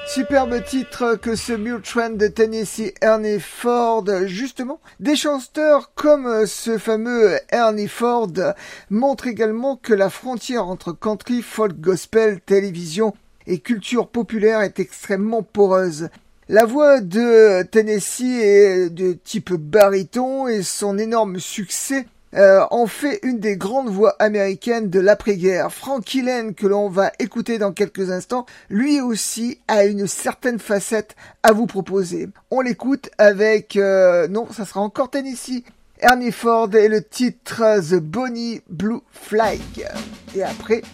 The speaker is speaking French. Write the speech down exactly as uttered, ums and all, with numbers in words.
Superbe titre que ce Mule Train de Tennessee Ernie Ford. Justement, des chanteurs comme ce fameux Ernie Ford montrent également que la frontière entre country, folk, gospel, télévision et culture populaire est extrêmement poreuse. La voix de Tennessee est de type baryton et son énorme succès Euh, en fait une des grandes voix américaines de l'après-guerre. Frankie Laine, que l'on va écouter dans quelques instants, lui aussi a une certaine facette à vous proposer. On l'écoute avec... Euh, non, ça sera encore Tennessee. Ernie Ford et le titre The Bonnie Blue Flag. Et après...